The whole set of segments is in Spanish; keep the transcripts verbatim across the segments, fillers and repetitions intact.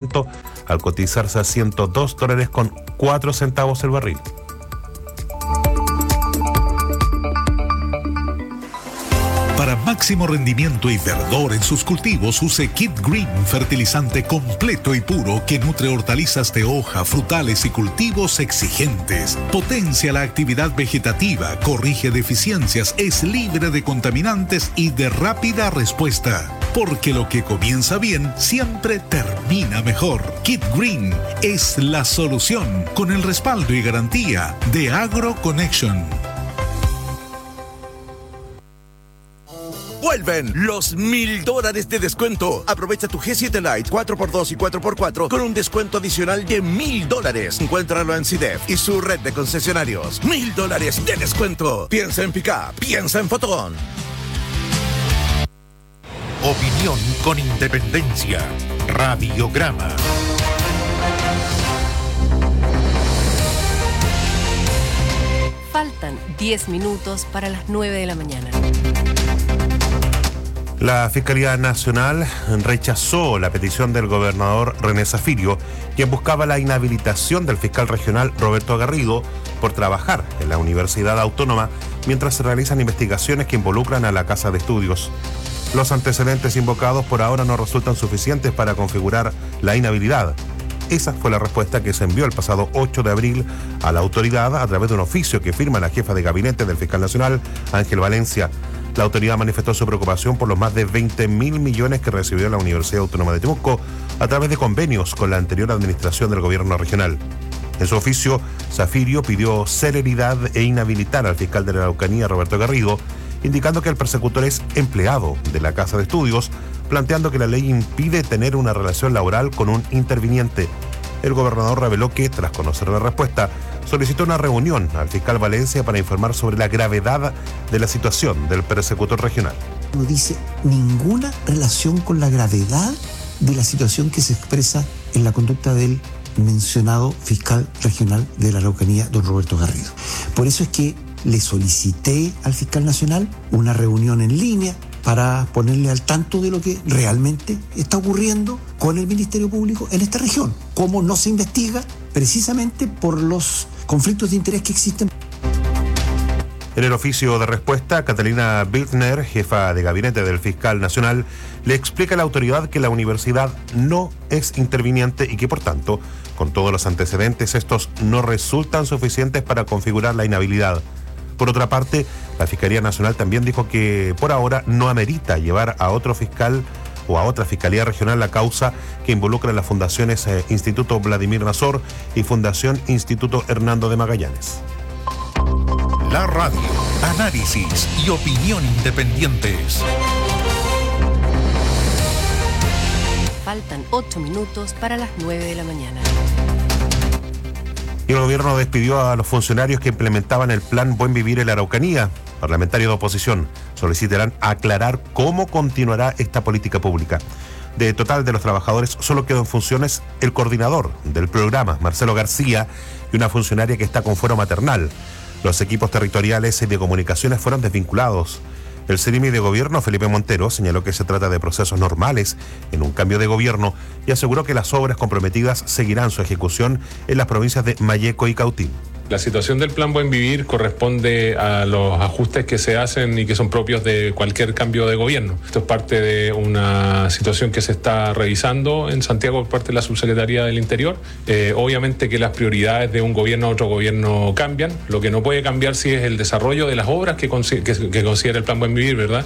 ciento al cotizarse a ciento dos dólares con cuatro centavos el barril. Para máximo rendimiento y verdor en sus cultivos, use Kit Green, fertilizante completo y puro que nutre hortalizas de hoja, frutales y cultivos exigentes. Potencia la actividad vegetativa, corrige deficiencias, es libre de contaminantes y de rápida respuesta. Porque lo que comienza bien siempre termina mejor. Kit Green es la solución con el respaldo y garantía de AgroConnection. Vuelven los mil dólares de descuento. Aprovecha tu G siete Lite cuatro por dos y cuatro por cuatro con un descuento adicional de mil dólares. Encuéntralo en C I D E F y su red de concesionarios. Mil dólares de descuento. Piensa en Pickup, piensa en Fotón. Opinión con independencia. Radiograma. Faltan diez minutos para las nueve de la mañana. La Fiscalía Nacional rechazó la petición del gobernador René Zafirio, quien buscaba la inhabilitación del fiscal regional Roberto Garrido por trabajar en la Universidad Autónoma mientras se realizan investigaciones que involucran a la Casa de Estudios. Los antecedentes invocados por ahora no resultan suficientes para configurar la inhabilidad. Esa fue la respuesta que se envió el pasado ocho de abril a la autoridad a través de un oficio que firma la jefa de gabinete del fiscal nacional, Ángel Valencia. La autoridad manifestó su preocupación por los más de veinte mil millones que recibió la Universidad Autónoma de Temuco a través de convenios con la anterior administración del gobierno regional. En su oficio, Zafirio pidió celeridad e inhabilitar al fiscal de la Araucanía, Roberto Garrido, indicando que el persecutor es empleado de la Casa de Estudios, planteando que la ley impide tener una relación laboral con un interviniente. El gobernador reveló que, tras conocer la respuesta, solicitó una reunión al fiscal Valencia para informar sobre la gravedad de la situación del persecutor regional. No dice ninguna relación con la gravedad de la situación que se expresa en la conducta del mencionado fiscal regional de la Araucanía, don Roberto Garrido. Por eso es que le solicité al fiscal nacional una reunión en línea para ponerle al tanto de lo que realmente está ocurriendo con el Ministerio Público en esta región. Cómo no se investiga precisamente por los conflictos de interés que existen. En el oficio de respuesta, Catalina Bildner, jefa de gabinete del fiscal nacional, le explica a la autoridad que la universidad no es interviniente y que, por tanto, con todos los antecedentes, estos no resultan suficientes para configurar la inhabilidad. Por otra parte, la Fiscalía Nacional también dijo que por ahora no amerita llevar a otro fiscal o a otra Fiscalía Regional la causa que involucra a las fundaciones eh, Instituto Vladimir Nazor y Fundación Instituto Hernando de Magallanes. La radio, análisis y opinión independientes. Faltan ocho minutos para las nueve de la mañana. Y el gobierno despidió a los funcionarios que implementaban el plan Buen Vivir en la Araucanía. Parlamentarios de oposición solicitarán aclarar cómo continuará esta política pública. De total de los trabajadores, solo quedó en funciones el coordinador del programa, Marcelo García, y una funcionaria que está con fuero maternal. Los equipos territoriales y de comunicaciones fueron desvinculados. El Ceremi de Gobierno, Felipe Montero, señaló que se trata de procesos normales en un cambio de gobierno y aseguró que las obras comprometidas seguirán su ejecución en las provincias de Malleco y Cautín. La situación del Plan Buen Vivir corresponde a los ajustes que se hacen y que son propios de cualquier cambio de gobierno. Esto es parte de una situación que se está revisando en Santiago por parte de la Subsecretaría del Interior. Eh, obviamente que las prioridades de un gobierno a otro gobierno cambian. Lo que no puede cambiar sí es el desarrollo de las obras que, consi- que, que considera el Plan Buen Vivir, ¿verdad?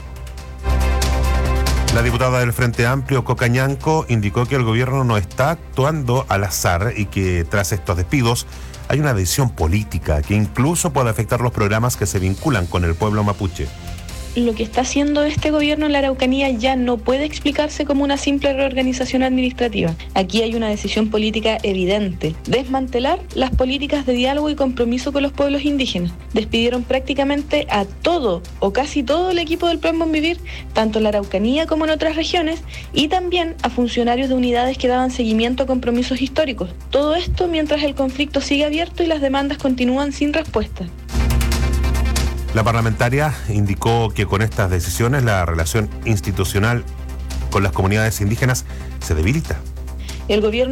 La diputada del Frente Amplio, Coca Ñanco, indicó que el gobierno no está actuando al azar y que tras estos despidos hay una decisión política que incluso puede afectar los programas que se vinculan con el pueblo mapuche. Lo que está haciendo este gobierno en la Araucanía ya no puede explicarse como una simple reorganización administrativa. Aquí hay una decisión política evidente: desmantelar las políticas de diálogo y compromiso con los pueblos indígenas. Despidieron prácticamente a todo o casi todo el equipo del Plan Buen Vivir, tanto en la Araucanía como en otras regiones, y también a funcionarios de unidades que daban seguimiento a compromisos históricos. Todo esto mientras el conflicto sigue abierto y las demandas continúan sin respuesta. La parlamentaria indicó que con estas decisiones la relación institucional con las comunidades indígenas se debilita. El gobierno